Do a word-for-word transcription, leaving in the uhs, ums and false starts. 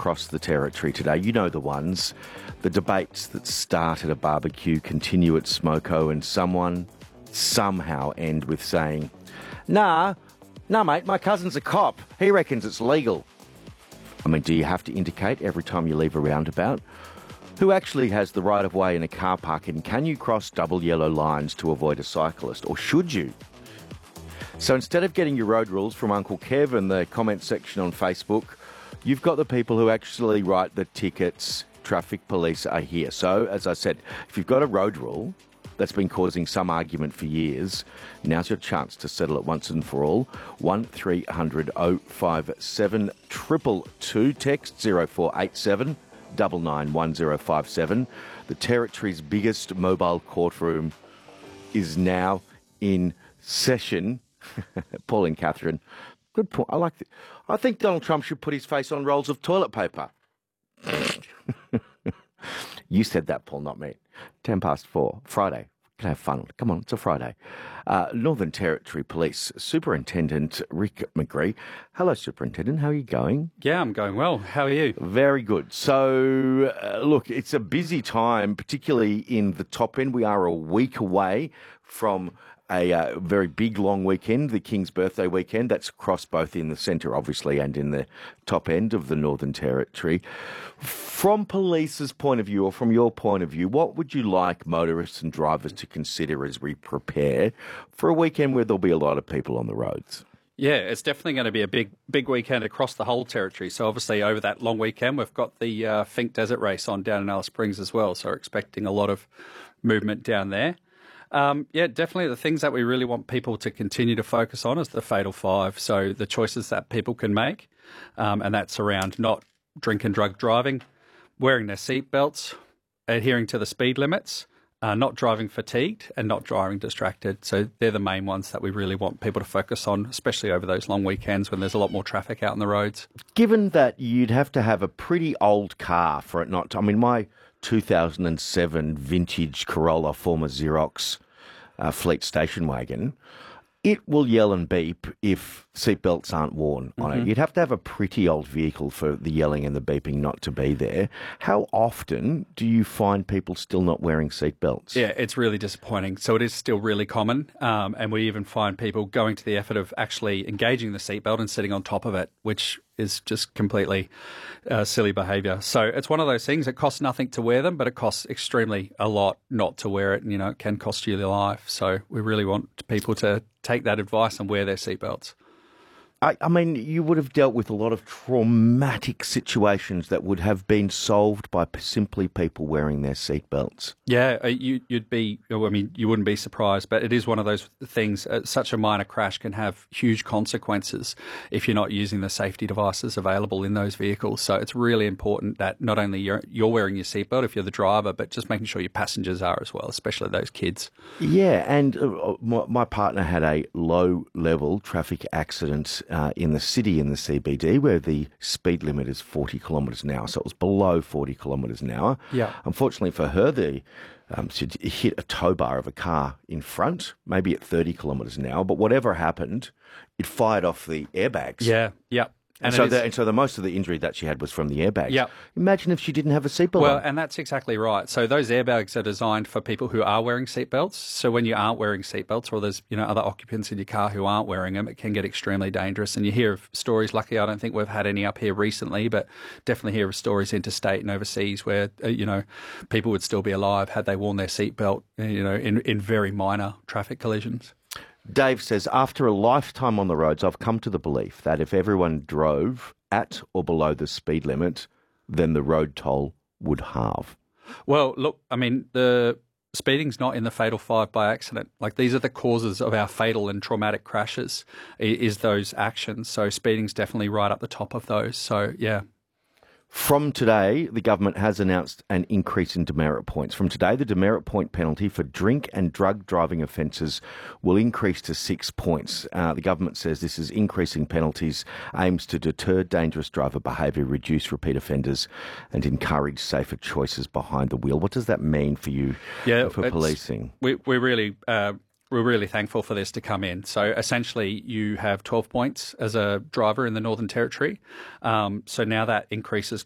across the territory today. You know the ones. The debates that start at a barbecue continue at Smoko, and someone somehow end with saying, nah, nah, mate, my cousin's a cop. He reckons it's legal. I mean, do you have to indicate every time you leave a roundabout? Who actually has the right of way in a car park, and can you cross double yellow lines to avoid a cyclist, or should you? So instead of getting your road rules from Uncle Kev in the comment section on Facebook, you've got the people who actually write the tickets. Traffic police are here. So, as I said, if you've got a road rule that's been causing some argument for years, now's your chance to settle it once and for all. one three hundred oh five seven two two two, text zero four eight seven nine nine one zero five seven. The Territory's biggest mobile courtroom is now in session. Paul and Catherine, good point. I like it. I think Donald Trump should put his face on rolls of toilet paper. You said that, Paul, not me. Ten past four, Friday. We can have fun. Come on, it's a Friday. Uh, Northern Territory Police Superintendent Rick McGree. Hello, Superintendent. How are you going? Yeah, I'm going well. How are you? Very good. So, uh, look, it's a busy time, particularly in the top end. We are a week away from a uh, very big long weekend, the King's Birthday weekend. That's across both in the centre, obviously, and in the top end of the Northern Territory. From police's point of view, or from your point of view, what would you like motorists and drivers to consider as we prepare for a weekend where there'll be a lot of people on the roads? Yeah, it's definitely going to be a big big weekend across the whole territory. So obviously over that long weekend, we've got the uh, Finke Desert Race on down in Alice Springs as well. So we're expecting a lot of movement down there. Um, yeah, definitely the things that we really want people to continue to focus on is the Fatal Five. So the choices that people can make, um, and that's around not drink and drug driving, wearing their seatbelts, adhering to the speed limits, uh, not driving fatigued, and not driving distracted. So they're the main ones that we really want people to focus on, especially over those long weekends when there's a lot more traffic out on the roads. Given that you'd have to have a pretty old car for it not to, I mean, my two thousand seven vintage Corolla, former Xerox uh, fleet station wagon, it will yell and beep if seatbelts aren't worn on Mm-hmm. it. You'd have to have a pretty old vehicle for the yelling and the beeping not to be there. How often do you find people still not wearing seatbelts? Yeah, it's really disappointing. So it is still really common, um, and we even find people going to the effort of actually engaging the seatbelt and sitting on top of it, which is just completely uh, silly behaviour. So it's one of those things. It costs nothing to wear them, but it costs extremely a lot not to wear it, and you know it can cost you your life. So we really want people to take that advice and wear their seatbelts. I, I mean, you would have dealt with a lot of traumatic situations that would have been solved by p- simply people wearing their seatbelts. Yeah, uh, you, you'd be, I mean, you wouldn't be surprised, but it is one of those things. Uh, such a minor crash can have huge consequences if you're not using the safety devices available in those vehicles. So it's really important that not only you're, you're wearing your seatbelt if you're the driver, but just making sure your passengers are as well, especially those kids. Yeah, and uh, my, my partner had a low-level traffic accident Uh, in the city, in the C B D, where the speed limit is forty kilometres an hour. So it was below forty kilometres an hour. Yeah. Unfortunately for her, the um, she hit a tow bar of a car in front, maybe at thirty kilometres an hour. But whatever happened, it fired off the airbags. Yeah, yeah. And, And, so, it is- the, and so the most of the injury that she had was from the airbags. Yep. Imagine if she didn't have a seatbelt Well, on. and that's exactly right. So those airbags are designed for people who are wearing seatbelts. So when you aren't wearing seatbelts, or there's you know other occupants in your car who aren't wearing them, it can get extremely dangerous. And you hear of stories. Luckily, I don't think we've had any up here recently, but definitely hear of stories interstate and overseas where uh, you know people would still be alive had they worn their seatbelt. You know, in in very minor traffic collisions. Dave says, after a lifetime on the roads, I've come to the belief that if everyone drove at or below the speed limit, then the road toll would halve. Well, look, I mean, the speeding's not in the Fatal Five by accident. Like, these are the causes of our fatal and traumatic crashes, i- is those actions. So speeding's definitely right up the top of those. So, yeah. From today, the government has announced an increase in demerit points. From today, the demerit point penalty for drink and drug driving offences will increase to six points. Uh, the government says this is increasing penalties, aims to deter dangerous driver behaviour, reduce repeat offenders and encourage safer choices behind the wheel. What does that mean for you, Yeah, for it's- policing? We, we're really... Uh, We're really thankful for this to come in. So essentially you have twelve points as a driver in the Northern Territory. Um, so now that increases